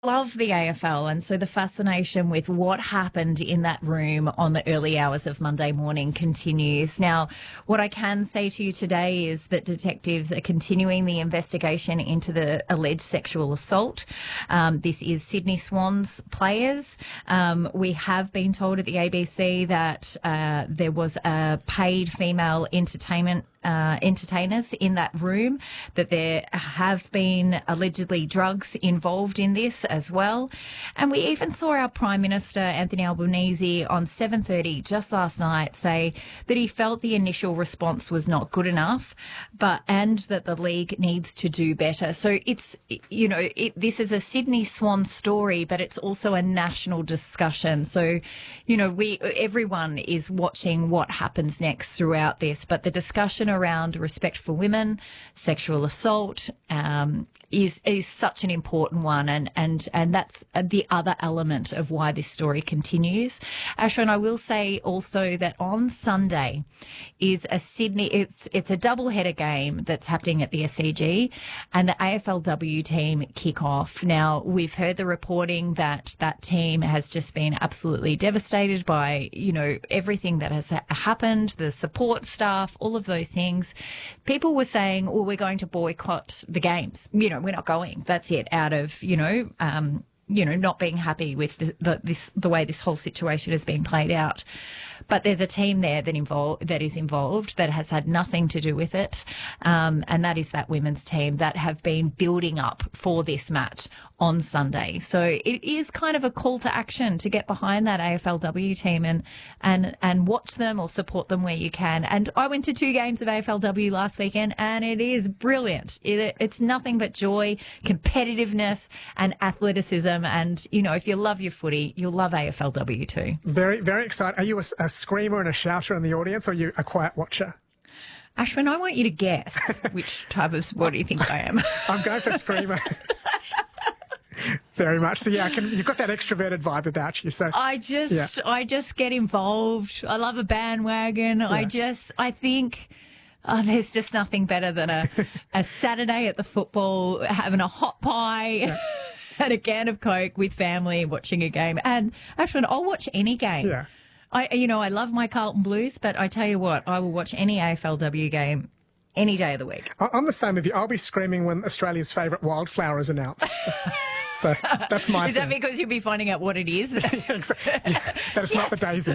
Love the AFL, and so the fascination with what happened in that room on the early hours of Monday morning continues. Now, what I can say to you today is that detectives are continuing the investigation into the alleged sexual assault. This is Sydney Swans players. We have been told at the ABC that there was a paid female entertainers in that room, that there have been allegedly drugs involved in this as well. And we even saw our Prime Minister, Anthony Albanese, on 7:30 just last night say that he felt the initial response was not good enough, and that the league needs to do better. So it's, this is a Sydney Swan story, but it's also a national discussion. So, everyone is watching what happens next throughout this, but the discussion around respect for women, sexual assault, is such an important one, and that's the other element of why this story continues. Ashwin, I will say also that on Sunday is it's a double-header game that's happening at the SCG, and the AFLW team kick off. Now, we've heard the reporting that team has just been absolutely devastated by, everything that has happened, the support staff, all of those things. People were saying, well, we're going to boycott the games. We're not going. That's it, out of, not being happy with the way this whole situation has been played out. But there's a team there that is involved that has had nothing to do with it, and that is that women's team that have been building up for this match on Sunday. So it is kind of a call to action to get behind that AFLW team and watch them or support them where you can. And I went to 2 games of AFLW last weekend, and it is brilliant. It's nothing but joy, competitiveness and athleticism. And, if you love your footy, you'll love AFLW too. Very, very excited. Are you a screamer and a shouter in the audience, or are you a quiet watcher? Ashwin, I want you to guess which type of sport do you think I am. I'm going for screamer. Very much. So yeah, you've got that extroverted vibe about you. So I just get involved. I love a bandwagon. Yeah. I think there's just nothing better than a Saturday at the football, having a hot pie. Yeah. And a can of Coke with family, watching a game. And actually, I'll watch any game. Yeah. I love my Carlton Blues, but I tell you what, I will watch any AFLW game any day of the week. I'm the same with you. I'll be screaming when Australia's favourite wildflower is announced. So that's my Is that because you'll be finding out what it is? Yeah, exactly. Yeah, that is not the daisy.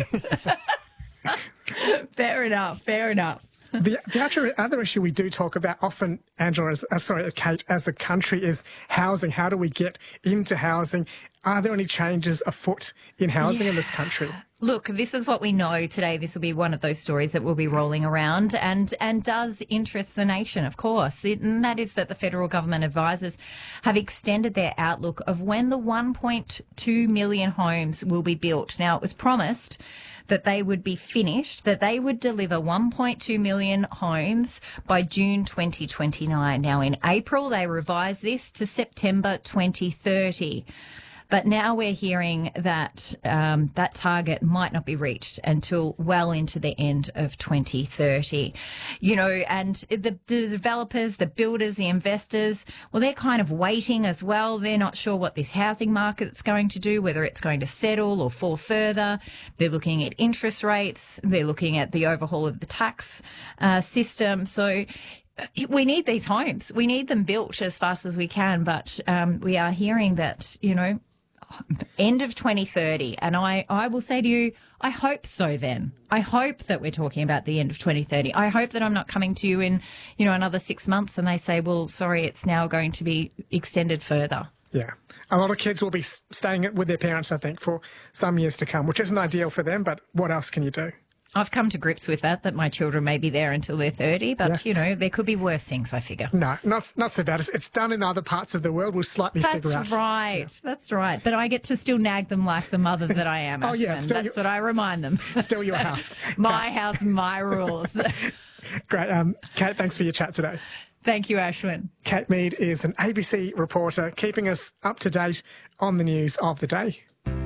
Fair enough. The other issue we do talk about often, Angela, Kate, as a country, is housing. How do we get into housing? Are there any changes afoot in housing in this country? Look, this is what we know today. This will be one of those stories that will be rolling around and does interest the nation, of course. And that is that the federal government advisors have extended their outlook of when the 1.2 million homes will be built. Now, it was promised that they would be finished, that they would deliver 1.2 million homes by June 2029. Now, in April, they revised this to September 2030. But now we're hearing that that target might not be reached until well into the end of 2030. And the developers, the builders, the investors, well, they're kind of waiting as well. They're not sure what this housing market's going to do, whether it's going to settle or fall further. They're looking at interest rates. They're looking at the overhaul of the tax system. So we need these homes. We need them built as fast as we can. But we are hearing that, end of 2030. And I will say to you, I hope so then. I hope that we're talking about the end of 2030. I hope that I'm not coming to you in, another 6 months and they say, well, sorry, it's now going to be extended further. Yeah. A lot of kids will be staying with their parents, I think, for some years to come, which isn't ideal for them, but what else can you do? I've come to grips with that my children may be there until they're 30, but, there could be worse things, I figure. No, not so bad. It's done in other parts of the world. We'll slightly figure out. That's right. Yeah. That's right. But I get to still nag them like the mother that I am, Ashwin. Yeah. That's what I remind them. Still your house. My house, my rules. Great. Kate, thanks for your chat today. Thank you, Ashwin. Kate Mead is an ABC reporter keeping us up to date on the news of the day.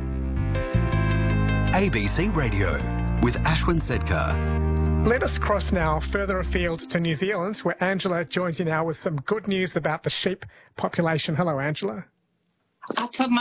ABC Radio with Ashwin Sedkar. Let us cross now further afield to New Zealand, where Angela joins you now with some good news about the sheep population. Hello, Angela. I took my